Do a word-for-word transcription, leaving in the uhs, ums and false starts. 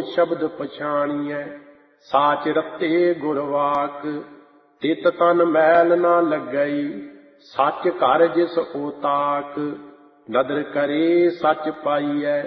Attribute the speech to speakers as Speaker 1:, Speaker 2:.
Speaker 1: शब्द पछाणियै। साच रते गुरवाक तित तन मैल ना लगई। सच घर जिस ओताक नदर करे सच पाइयै।